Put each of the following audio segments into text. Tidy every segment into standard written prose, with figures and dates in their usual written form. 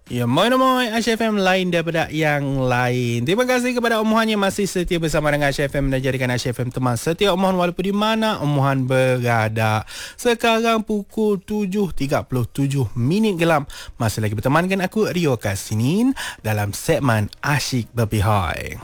Ya, moi Aisyah FM lain daripada yang lain. Terima kasih kepada Om Mohan yang masih setia bersama dengan Aisyah FM dan jadikan Aisyah FM teman setia Om Mohan walaupun di mana Om Mohan berada. Sekarang pukul 7.37 minit gelap. Masih lagi bertemankan aku Rio Kasinin dalam segmen Asyik Berpihak.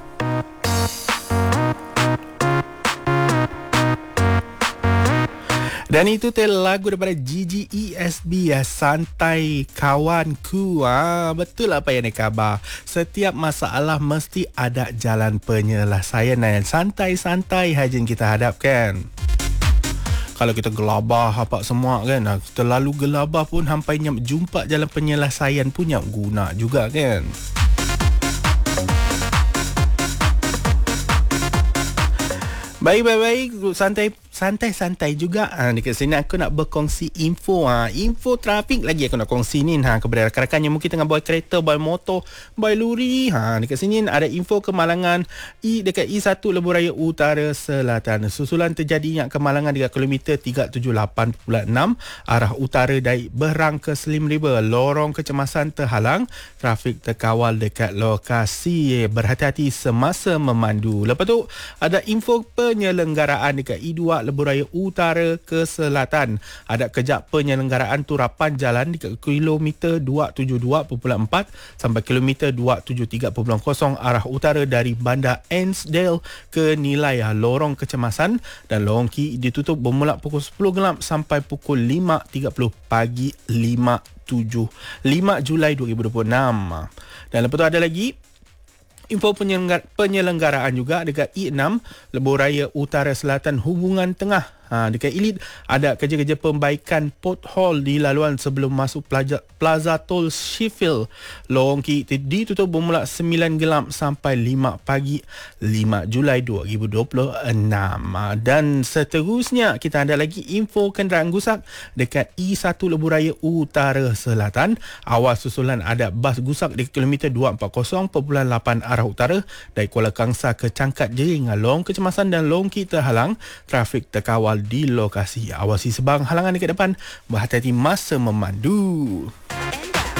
Dan itu lagu daripada Gigi ESB ya, Santai Kawanku. Betul apa yang dikhabar. Setiap masalah mesti ada jalan penyelesaian dan santai-santai saja kita hadapkan. Kalau kita gelabah apa semua kan, terlalu gelabah pun sampainya jumpa jalan penyelesaian punya guna juga kan. Baik, santai juga. Dekat sini aku nak berkongsi info. Info trafik lagi aku nak kongsi ni kepada rakan-rakan yang mungkin tengah bawa kereta, bawa motor, bawa lori. Dekat sini ada info kemalangan dekat I1 Lebuh Raya Utara Selatan. Susulan terjadinya kemalangan dekat kilometer 378.6 arah utara dari Berang ke Slim River. Lorong kecemasan terhalang, trafik terkawal dekat lokasi. Berhati-hati semasa memandu. Lepas tu ada info penyelenggaraan dekat I2 Lebuh Raya Utara ke Selatan. Ada kejap penyelenggaraan turapan jalan dekat kilometer 272.4 sampai kilometer 273.0 arah utara dari Bandar Ainsdale ke Nilai. Lorong kecemasan dan lorong Ki ditutup bermula pukul 10 gelap sampai pukul 5.30 pagi 5 Julai 2026. Dan lepas tu ada lagi info penyelenggaraan juga dekat I6 Lebuh Raya Utara Selatan hubungan tengah. Dekat Elite ada kerja-kerja pembaikan pothole di laluan sebelum masuk Plaza Tol Sheffield. Lorong Ki ditutup bermula 9 gelap sampai 5 pagi 5 Julai 2026. Dan seterusnya kita ada lagi info kenderaan gusak dekat I1 Lebuh Raya Utara Selatan. Awal susulan ada bas gusak di kilometer 240.8 arah utara dari Kuala Kangsar ke Cangkat Jering. Lorong kecemasan dan lorong Ki terhalang, trafik terkawal di lokasi. Awasi sebang halangan dekat depan, berhati-hati masa memandu.